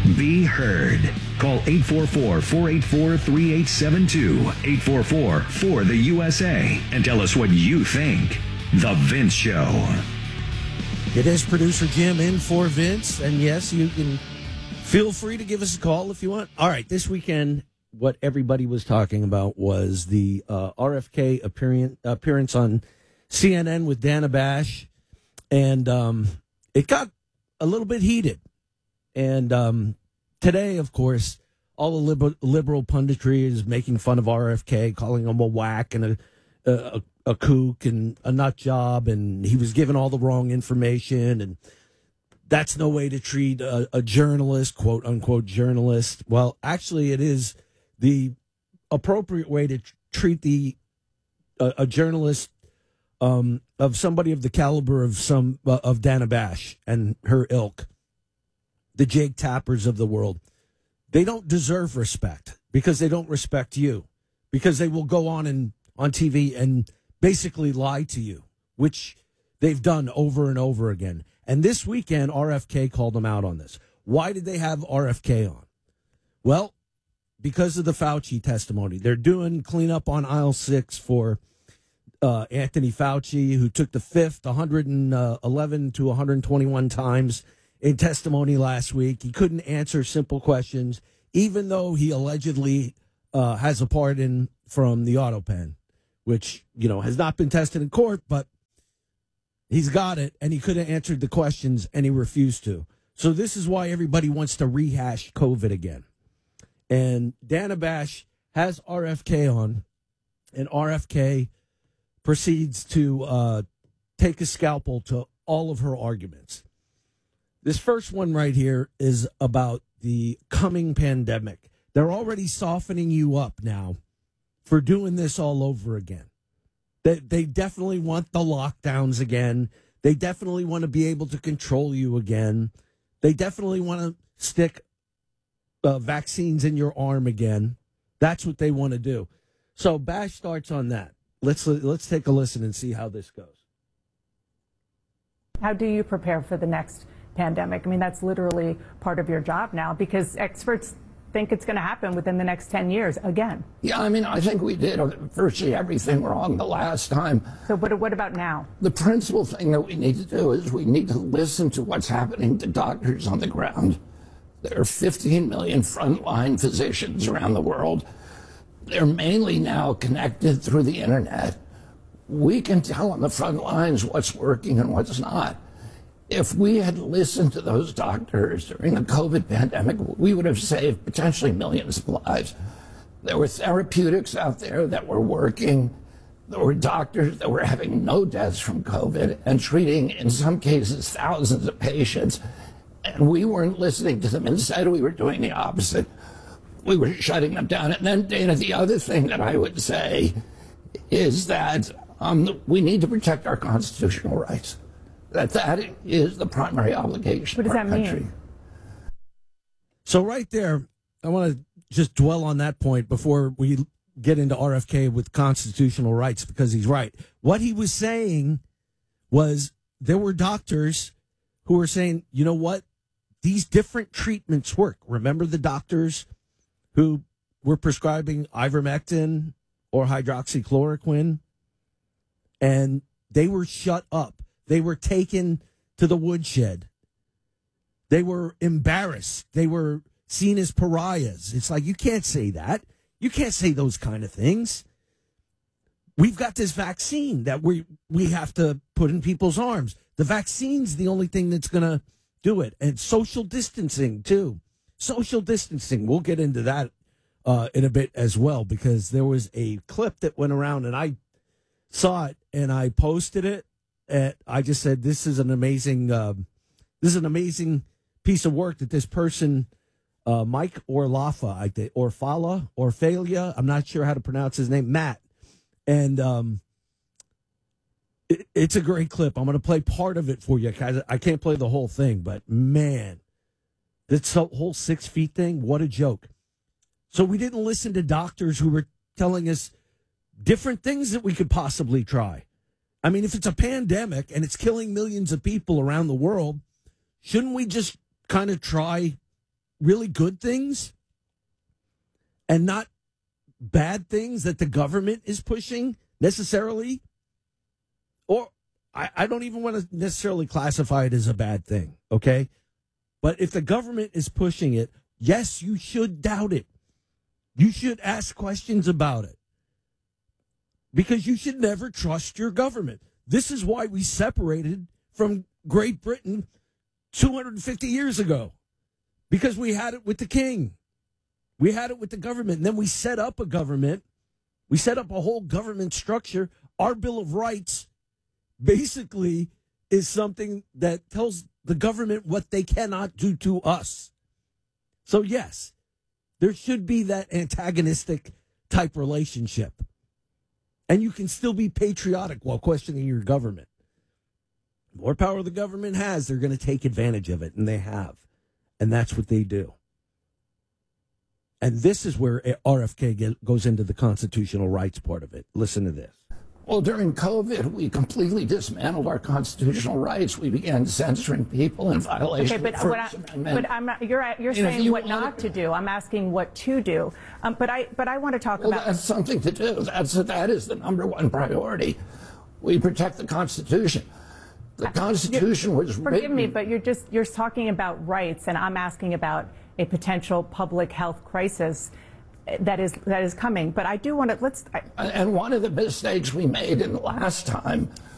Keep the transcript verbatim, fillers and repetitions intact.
Be heard. Call eight four four, four eight four, three eight seven two, eight four four, four the U S A, and tell us what you think. The Vince Show. It is producer Jim in for Vince, and yes, you can feel free to give us a call if you want. All right, this weekend, what everybody was talking about was the uh, R F K appearance, appearance on C N N with Dana Bash, and um, it got a little bit heated. And um, today, of course, all the liberal, liberal punditry is making fun of R F K, calling him a whack and a, a, a kook and a nut job, and he was given all the wrong information, and that's no way to treat a, a journalist, quote unquote journalist. Well, actually, it is the appropriate way to tr- treat the uh, a journalist um, of somebody of the caliber of some uh, of Dana Bash and her ilk, the Jake Tappers of the world. They don't deserve respect because they don't respect you, because they will go on and on T V and basically lie to you, which they've done over and over again. And this weekend, R F K called them out on this. Why did they have R F K on? Well, because of the Fauci testimony. They're doing cleanup on aisle six for uh, Anthony Fauci, who took the fifth one hundred eleven to one hundred twenty-one times in testimony last week. He couldn't answer simple questions, even though he allegedly uh, has a pardon from the auto pen, which, you know, has not been tested in court, but he's got it, and he could have answered the questions, and he refused to. So this is why everybody wants to rehash COVID again. And Dana Bash has R F K on, and R F K proceeds to uh, take a scalpel to all of her arguments. This first one right here is about the coming pandemic. They're already softening you up now for doing this all over again. They, they definitely want the lockdowns again. They definitely want to be able to control you again. They definitely want to stick uh, vaccines in your arm again. That's what they want to do. So Bash starts on that. Let's let's take a listen and see how this goes. How do you prepare for the next pandemic? I mean, that's literally part of your job now, because experts think it's going to happen within the next ten years again. Yeah, I mean, I think we did virtually everything wrong the last time. So what, what about now? The principal thing that we need to do is we need to listen to what's happening to doctors on the ground. There are fifteen million frontline physicians around the world. They're mainly now connected through the internet. We can tell on the front lines what's working and what's not. If we had listened to those doctors during the COVID pandemic, we would have saved potentially millions of lives. There were therapeutics out there that were working. There were doctors that were having no deaths from COVID and treating, in some cases, thousands of patients. And we weren't listening to them. Instead, we were doing the opposite. We were shutting them down. And then, Dana, the other thing that I would say is that um, we need to protect our constitutional rights. That that is the primary obligation of our country. What does that mean? So right there, I want to just dwell on that point before we get into R F K with constitutional rights, because he's right. What he was saying was there were doctors who were saying, you know what, these different treatments work. Remember the doctors who were prescribing ivermectin or hydroxychloroquine, and they were shut up. They were taken to the woodshed. They were embarrassed. They were seen as pariahs. It's like, you can't say that. You can't say those kind of things. We've got this vaccine that we we have to put in people's arms. The vaccine's the only thing that's going to do it. And social distancing, too. Social distancing. We'll get into that uh, in a bit as well, because there was a clip that went around, and I saw it, and I posted it. And I just said, this is an amazing, um, this is an amazing piece of work that this person, uh, Mike Orlafa, I think, Orfala, Orfalia, I'm not sure how to pronounce his name, Matt. And um, it, it's a great clip. I'm going to play part of it for you, guys. I can't play the whole thing, but man, this whole six feet thing, what a joke. So we didn't listen to doctors who were telling us different things that we could possibly try. I mean, if it's a pandemic and it's killing millions of people around the world, shouldn't we just kind of try really good things and not bad things that the government is pushing necessarily. Or I, I don't even want to necessarily classify it as a bad thing, okay? But if the government is pushing it, yes, you should doubt it. You should ask questions about it. Because you should never trust your government. This is why we separated from Great Britain two hundred fifty years ago. Because we had it with the king. We had it with the government. And then we set up a government. We set up a whole government structure. Our Bill of Rights basically is something that tells the government what they cannot do to us. So, yes, there should be that antagonistic type relationship. And you can still be patriotic while questioning your government. The more power the government has, they're going to take advantage of it, and they have. And that's what they do. And this is where R F K get, goes into the constitutional rights part of it. Listen to this. Well, during COVID, we completely dismantled our constitutional rights. We began censoring people in violation okay, but of the what I, First Amendment. But I'm not, you're you're You know, saying you what wanna- not to do. I'm asking what to do. Um, but I but I want to talk Well, about. that's something to do. That's that is the number one priority. We protect the Constitution. The Constitution was Forgive written. me, but you're just you're talking about rights, and I'm asking about a potential public health crisis that is that is coming. But I do want to let's. I, And one of the mistakes we made in the last time